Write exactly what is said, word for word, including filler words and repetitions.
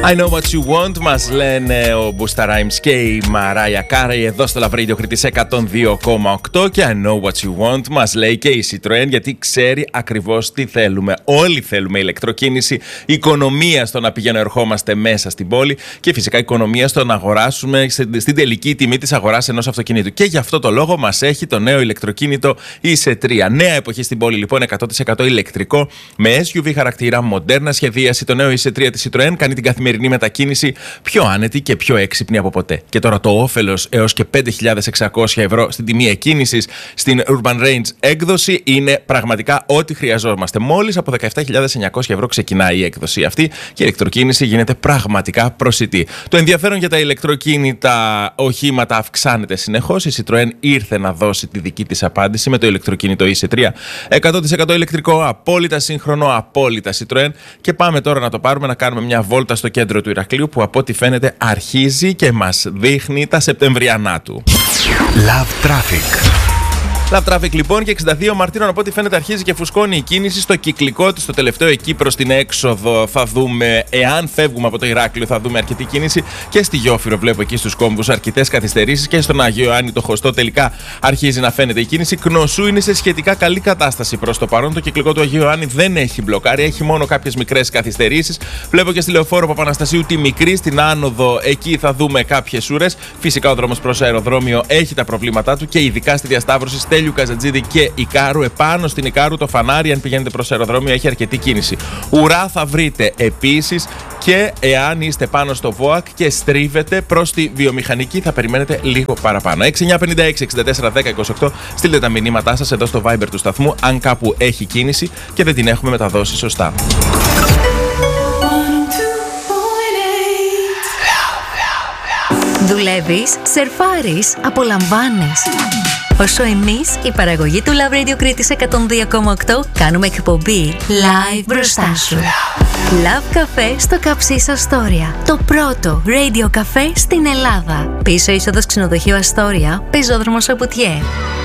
I know what you want, μας λένε ο Busta Rhymes και η Mariah Carey εδώ στο Love Radio Κρήτης εκατόν δύο κόμμα οκτώ. Και I know what you want μας λέει και η Citroën, γιατί ξέρει ακριβώς τι θέλουμε. Όλοι θέλουμε ηλεκτροκίνηση, οικονομία στο να πηγαίνω ερχόμαστε μέσα στην πόλη και φυσικά οικονομία στο να αγοράσουμε στην τελική τιμή της αγοράς ενός αυτοκινήτου. Και γι' αυτό το λόγο μας έχει το νέο ηλεκτροκίνητο ι σι τρία. Νέα εποχή στην πόλη λοιπόν, εκατό τοις εκατό ηλεκτρικό με ες γιου βι χαρακτήρα, μοντέρνα σχεδίαση. Το νέο ι σι τρία της Citroën κάνει την καθημερινή μετακίνηση πιο άνετη και πιο έξυπνη από ποτέ. Και τώρα το όφελος έως και πέντε χιλιάδες εξακόσια ευρώ στην τιμή εκκίνησης στην Urban Range έκδοση είναι πραγματικά ό,τι χρειαζόμαστε. Μόλις από δεκαεπτά χιλιάδες εννιακόσια ευρώ ξεκινάει η έκδοση αυτή και η ηλεκτροκίνηση γίνεται πραγματικά προσιτή. Το ενδιαφέρον για τα ηλεκτροκίνητα οχήματα αυξάνεται συνεχώς. Η Citroën ήρθε να δώσει τη δική της απάντηση με το ηλεκτροκίνητο ι σι τρία. εκατό τοις εκατό ηλεκτρικό, απόλυτα σύγχρονο, απόλυτα Citroën. Και πάμε τώρα να το πάρουμε να κάνουμε μια βόλτα στο κέντρο του Ηρακλείου που από ό,τι φαίνεται αρχίζει και μας δείχνει τα Σεπτεμβριανά του. Love Traffic. Love Traffic λοιπόν, και εξήντα δύο Μαρτίρων από ό,τι φαίνεται αρχίζει και φουσκώνει η κίνηση στο κυκλικό της, στο τελευταίο εκεί προς την έξοδο. Θα δούμε, εάν φεύγουμε από το Ηράκλειο, θα δούμε αρκετή κίνηση και στη Γιόφυρο. Βλέπω εκεί στους κόμβους αρκετές καθυστερήσεις και στον Αγίο Ιωάννη το Χωστό τελικά αρχίζει να φαίνεται η κίνηση. Κνωσού είναι σε σχετικά καλή κατάσταση προς το παρόν. Το κυκλικό του Αγίου Ιωάννη δεν έχει μπλοκάρει, έχει μόνο κάποιες μικρές καθυστερήσεις. Βλέπω και στη Λεωφόρο Παπαναστασίου τη μικρή, στην άνοδο εκεί θα δούμε κάποιες ουρές. Φυσικά ο δρόμος προς αεροδρόμιο έχει τα προβλήματά του και ειδικά στη διασταύρωση Στέλιου Καζατζίδη και Ικάρου. Επάνω στην Ικάρου το φανάρι, αν πηγαίνετε προς αεροδρόμιο, έχει αρκετή κίνηση. Ουρά θα βρείτε επίσης και εάν είστε πάνω στο ΒΟΑΚ και στρίβετε προς τη βιομηχανική, θα περιμένετε λίγο παραπάνω. έξι εννιά πέντε έξι εξήντα τέσσερα δέκα είκοσι οκτώ. Στείλτε τα μηνύματά σας εδώ στο Viber του σταθμού, αν κάπου έχει κίνηση και δεν την έχουμε μεταδώσει σωστά. Δουλεύεις, σερφάρεις, απολαμβάνεις. Όσο εμείς, η παραγωγή του Love Radio Κρήτης εκατόν δύο κόμμα οκτώ, κάνουμε εκπομπή live μπροστά σου. Love Café στο Καψίς Αστόρια. Το πρώτο radio cafe στην Ελλάδα. Πίσω είσοδος ξενοδοχείου Αστόρια, πεζόδρομος Απουτιέ.